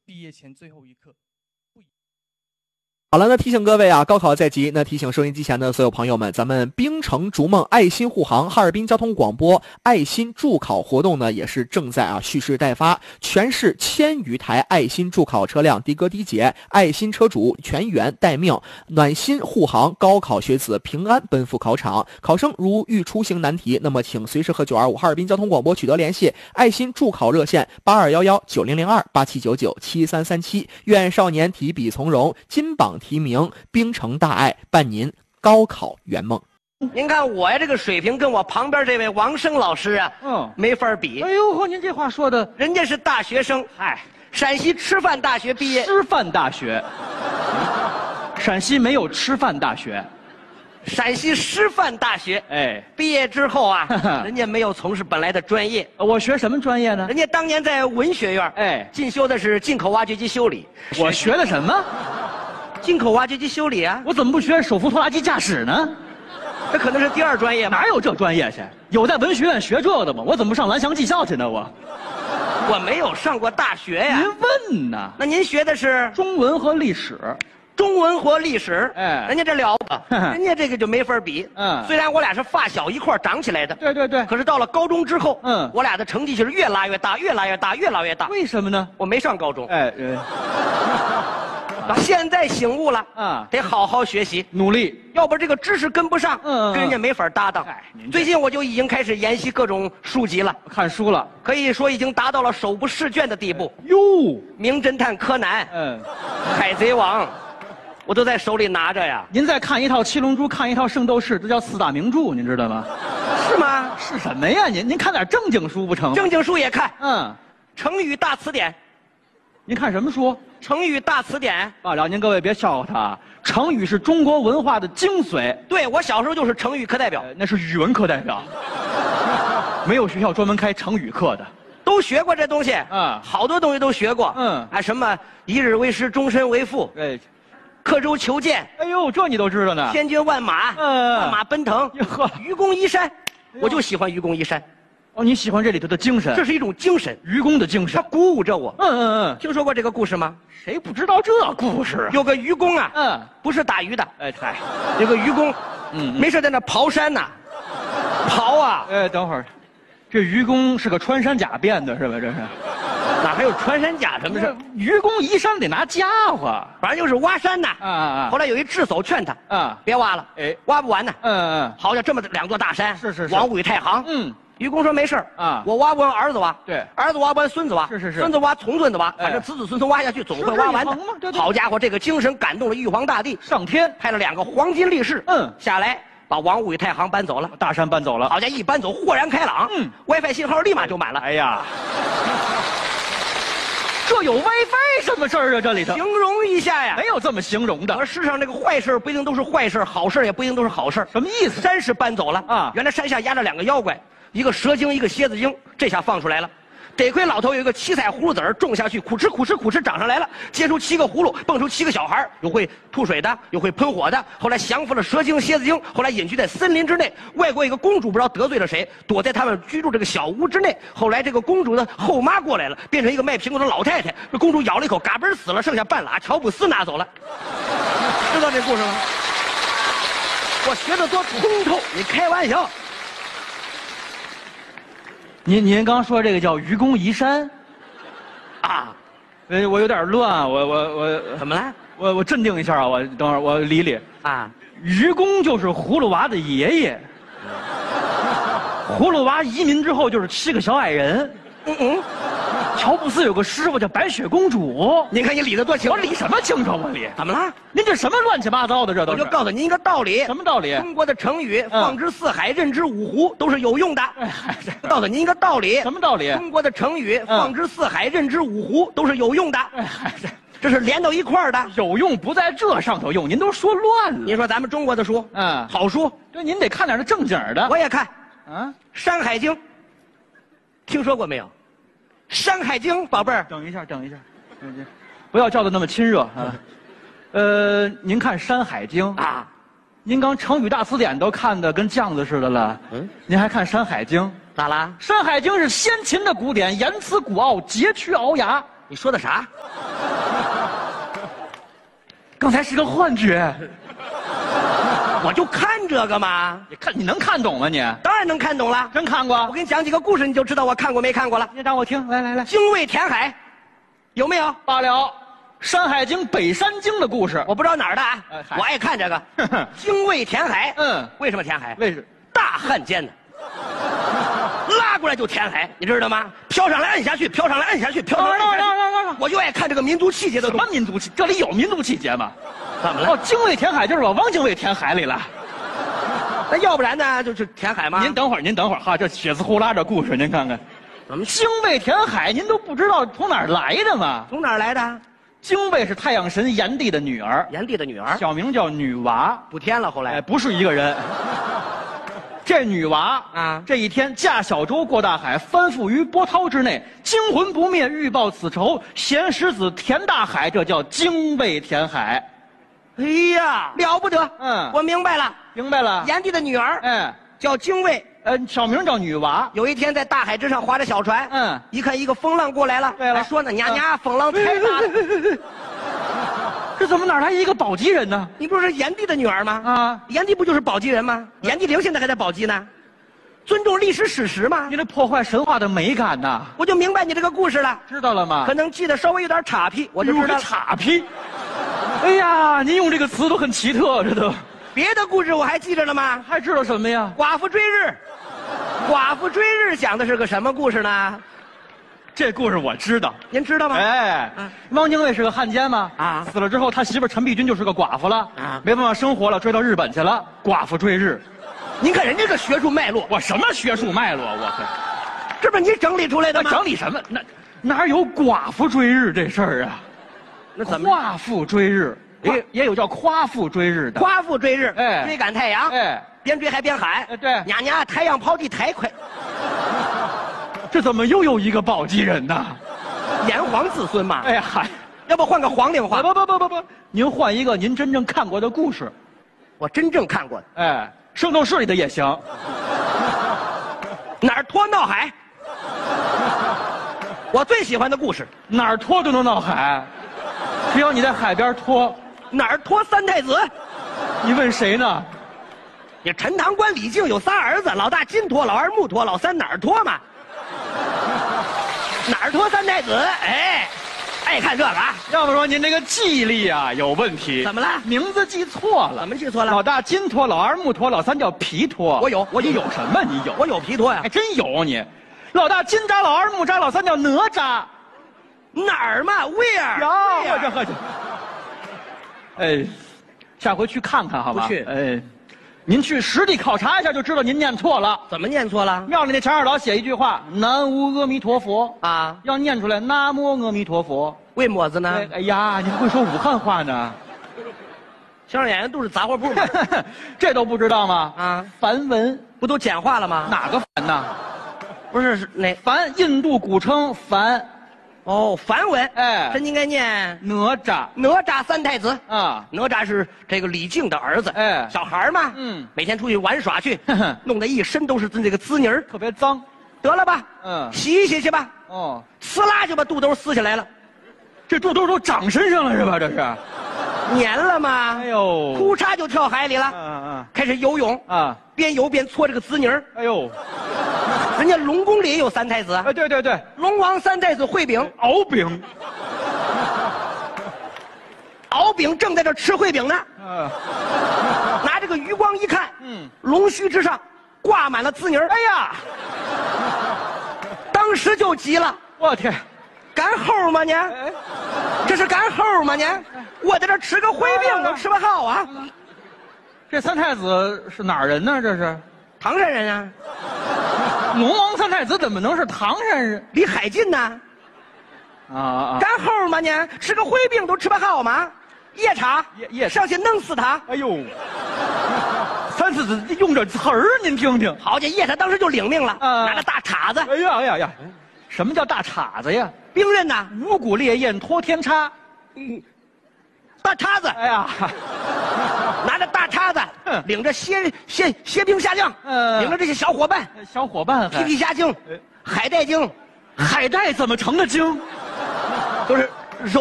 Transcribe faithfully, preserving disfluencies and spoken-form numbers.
毕业前最后一刻。 好了，那提醒各位啊，高考在即，那提醒收音机前的所有朋友们，咱们冰城逐梦爱心护航哈尔滨交通广播爱心助考活动呢，也是正在啊蓄势待发，全市千余台爱心助考车辆的哥的姐，爱心车主全员待命，暖心护航，高考学子平安奔赴考场。考生如遇出行难题，那么请随时和九二五哈尔滨交通广播取得联系，爱心助考热线八二幺幺九零零二八七九九七三三七，愿少年提笔从容，金榜题名，冰城大爱，伴您高考圆梦。 您看我呀，这个水平跟我旁边这位王生老师啊，嗯，没法比。 哎呦呵，您这话说的， 人家是大学生，嗨，陕西师范大学毕业。 师范大学，陕西没有吃饭大学， 陕西师范大学， 哎， 毕业之后啊，人家没有从事本来的专业。 我学什么专业呢？ 人家当年在文学院，哎，进修的是进口挖掘机修理。 我学的什么？ 进口挖掘机修理啊！ 我怎么不学手扶拖拉机驾驶呢？ 这可能是第二专业吧？ 哪有这专业去？有在文学院学这个的吗？我怎么不上蓝翔技校去呢？我， 我没有上过大学呀。 您问呢？ 那您学的是中文和历史？ 中文和历史， 哎， 人家这了不，人家这个就没法比。 嗯， 虽然我俩是发小一块长起来的， 对对对， 可是到了高中之后， 嗯， 我俩的成绩就是越拉越大，越拉越大，越拉越大。 为什么呢？ 我没上高中。 哎，呃。 现在醒悟了啊，得好好学习， 努力， 要不这个知识跟不上， 嗯， 跟人家没法搭档。最近我就已经开始研习各种书籍了， 看书了， 可以说已经达到了手不释卷的地步。 哟， 名侦探柯南，嗯，海贼王，我都在手里拿着呀。 您再看一套《七龙珠》，看一套《圣斗士》，这叫四大名著，您知道吗？ 是吗？ 是什么呀？您您看点正经书不成？ 正经书也看， 嗯， 成语大词典。 您看什么书？ 成语大词典。 罢了，您各位别笑话他，成语是中国文化的精髓。 对，我小时候就是成语课代表， 呃、那是语文课代表，没有学校专门开成语课的。 都学过这东西， 嗯， 好多东西都学过， 嗯， 啊，什么一日为师，终身为父， 哎， 刻舟求剑， 哎呦，这你都知道呢。 千军万马， 嗯， 万马奔腾， 呵， 愚公移山，我就喜欢愚公移山。 哦，你喜欢这里头的精神？ 这是一种精神， 愚公的精神， 它鼓舞着我。 嗯嗯嗯， 听说过这个故事吗？ 谁不知道这故事啊？ 有个愚公啊， 嗯， 不是打鱼的， 哎嗨， 有个愚公， 嗯， 没事在那刨山呢，刨啊。 哎，等会儿，这愚公是个穿山甲变的是吧？这是， 哪还有穿山甲什么事？ 愚公移山得拿家伙， 反正就是挖山呐。 啊啊！ 后来有一智叟劝他， 啊， 别挖了，哎，挖不完呢。 嗯嗯， 好像这么两座大山， 是是是， 王五与太行。 嗯。 愚公说没事啊，我挖不完儿子挖， 对， 儿子挖不完孙子挖， 是是是， 孙子挖从孙子挖，反正子子孙孙挖下去总会挖完的。 对对。 好家伙，这个精神感动了玉皇大帝， 上天派了两个黄金力士，嗯，下来把王五与太行搬走了， 大山搬走了。 好家伙，一搬走豁然开朗，嗯 ，WiFi 信号立马就满了。 哎呀，这有 WiFi 什么事儿啊？这里头形容一下呀， 没有这么形容的。 而世上这个坏事不一定都是坏事，好事也不一定都是好事。 什么意思？ 山是搬走了啊，原来山下压着两个妖怪。一个蛇精，一个蝎子精，这下放出来了。得亏老头有一个七彩葫芦籽儿，种下去，苦吃苦吃苦吃，长上来了，结出七个葫芦，蹦出七个小孩，有会吐水的，有会喷火的。后来降服了蛇精、蝎子精，后来隐居在森林之内。外国一个公主不知道得罪了谁，躲在他们居住这个小屋之内。后来这个公主的后妈过来了，变成一个卖苹果的老太太。这公主咬了一口，嘎嘣死了，剩下半拉，乔布斯拿走了。知道这故事吗？我学的多通透，你开玩笑。 您您刚说这个叫愚公移山， 啊， 呃，我有点乱，我我我怎么了？ 我我镇定一下啊，我等会儿我理理啊。 愚公就是葫芦娃的爷爷，葫芦娃移民之后就是七个小矮人。嗯嗯，乔布斯有个师傅叫白雪公主。 您看你理得多清楚， 我理什么清楚？我理怎么了？ 您这什么乱七八糟的？这都我就告诉您一个道理。 什么道理？ 中国的成语“放之四海，任之五湖”都是有用的。哎，告诉您一个道理。 什么道理？ 中国的成语“放之四海，任之五湖”都是有用的。哎，这是连到一块儿的。 有用不在这上头用，您都说乱了。 您说咱们中国的书，嗯，好书， 对，您得看点那正经的。 我也看。 啊，《 山海经》，听说过没有？《山海经》，宝贝儿， 等一下，等一下，等一下，不要叫的那么亲热啊。呃，您看《山海经》啊，您刚成语大词典都看的跟酱子似的了，嗯，您还看《山海经》？ 咋啦？ 《山海经》是先秦的古典，言辞古奥，佶屈聱牙。 你说的啥？ 刚才是个幻觉。 我就看这个嘛。 你看你能看懂吗你？ 当然能看懂了。 真看过？ 我给你讲几个故事，你就知道我看过没看过了。 你让我听，来来来。 精卫填海，有没有？ 罢了，《山海经》北山经的故事， 我不知道哪儿的啊。 哎我爱看这个。精卫填海。 嗯， 为什么填海？ 为什么？ 大汉奸呢？拉过来就填海，你知道吗？飘上来摁下去，飘上来摁下去，飘上来摁下去。我就爱看这个民族气节的什东西。 么民族气？这里有民族气节吗？ 怎么了？ 哦，精卫填海就是把汪精卫填海里了。 那要不然呢？就是填海吗？ 您等会儿，您等会儿哈，这血丝呼啦这故事您看看。 怎么精卫填海，您都不知道从哪儿来的吗？ 从哪儿来的？ 精卫是太阳神炎帝的女儿， 炎帝的女儿， 小名叫女娃， 不填了。后来， 哎，不是一个人。这女娃啊， 这一天驾小舟过大海，翻覆于波涛之内，惊魂不灭，欲报此仇，衔石子填大海，这叫精卫填海。 哎呀，了不得！ 嗯， 我明白了， 明白了。 炎帝的女儿， 哎， 叫精卫， 呃，小名叫女娃。 有一天在大海之上划着小船， 嗯， 一看一个风浪过来了， 对了， 还说呢，娘娘，风浪太大了。 这怎么哪来一个宝鸡人呢？ 你不是炎帝的女儿吗？ 啊， 炎帝不就是宝鸡人吗？炎帝陵现在还在宝鸡呢，尊重历史史实嘛。 你这破坏神话的美感呐！ 我就明白你这个故事了， 知道了吗？ 可能记得稍微有点岔劈，我就知道。 岔劈。哎呀，您用这个词都很奇特，这都。 别的故事我还记着了吗？ 还知道什么呀？ 寡妇追日，寡妇追日讲的是个什么故事呢？ 这故事我知道， 您知道吗？ 哎， 啊汪精卫是个汉奸嘛， 啊死了之后，他媳妇陈璧君就是个寡妇了， 啊没办法生活了，追到日本去了，寡妇追日。 您看人家这学术脉络， 我什么学术脉络？我这这不是你整理出来的那吗？ 整理什么？那哪有寡妇追日这事儿啊？ 那怎么？ 夸父追日，也也有叫夸父追日的。 夸父追日， 哎追赶太阳， 哎， 边追还边喊， 哎对娘娘，太阳跑得太快， 这怎么又有一个宝鸡人呢？ 炎黄子孙嘛。 哎呀，嗨， 要不换个黄陵话？ 不不不不不，您换一个您真正看过的故事， 我真正看过的， 哎，圣斗士里的也行。 哪儿拖闹海？我最喜欢的故事， 哪儿拖都能闹海，只要你在海边拖。 哪儿拖三太子？ 你问谁呢？ 你陈塘关李靖有仨儿子，老大金拖，老二木拖，老三哪儿拖嘛？哪儿拖三太子？哎，爱看这个啊？ 要不说您这个记忆力啊有问题。 怎么了？ 名字记错了。 怎么记错了？ 老大金拖，老二木拖，老三叫皮拖。 我有，我你有什么？你有？ 我有皮拖呀还。真有你。老大金吒，老二木吒，老三叫哪吒。 哪儿嘛？Where？ 呀， Where？ 我这喝酒。哎，下回去看看好吗？ 不去哎，您去实地考察一下就知道您念错了。 怎么念错了？ 庙里那墙上老写一句话：“南无阿弥陀佛”， 啊， 要念出来“南无阿弥陀佛为么子”。呢？ 哎哎呀，你还会说武汉话呢？ 相声演员都是杂货铺嘛。 这都不知道吗？ 啊， 梵文不都简化了吗？ 哪个梵呢？ 不是是那梵，印度古称梵。 哦，梵文。 哎真应该念哪吒哪吒三太子。 啊， 哪吒是这个李靖的儿子， 哎小孩儿嘛， 嗯每天出去玩耍去呵呵， 弄得一身都是这个滋泥儿。 特别脏。 得了吧， 嗯洗一洗去吧， 哦， 呲啦就把肚兜撕下来了， 这肚兜都长身上了是吧？这是。 粘了吗？ 哎呦， 哭嚓就跳海里了， 嗯开始游泳， 嗯啊， 边游边搓这个滋泥儿。 哎呦， 人家龙宫里也有三太子啊， 哎对对对， 龙王三太子烩饼， 敖丙。 敖丙正在这吃烩饼呢， 嗯拿这个余光一看， 嗯， 龙须之上挂满了滋泥儿， 哎呀， 当时就急了， 我天， 干齁吗你？ 哎， 这是干齁吗你？我在这吃个烩饼都吃不好啊！ 这三太子是哪儿人呢？这是唐山人啊， 龙王三太子怎么能是唐山人？ 离海近呢， 啊啊！ 干齁吗你？吃个烩饼都吃不好吗？夜叉， 夜夜叉上去弄死他！ 哎呦，三太子用这词儿，您听听。 好家伙，夜叉当时就领命了， 啊拿着大叉子， 哎呀哎呀呀！什么叫大叉子呀？ 兵刃呐， 五谷烈焰托天叉。 嗯，大叉子， 哎呀， 拿着大叉子哼， 领着蝎蝎蝎兵下将， 嗯领着这些小伙伴， 小伙伴皮还皮虾精、海带精， 海带怎么成的精？ 都是